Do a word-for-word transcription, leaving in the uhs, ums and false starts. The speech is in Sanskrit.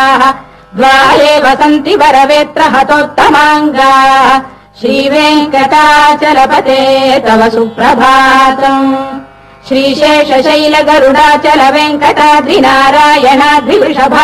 द्वारे वसन्ति वरवेत्र हतोत्तमाङ्गाः श्रीवेङ्कटाचलपते तव सुप्रभातम् श्रीशेषशैल गरुडाचल वेङ्कटाद्रिनारायणाद्रिवृषभा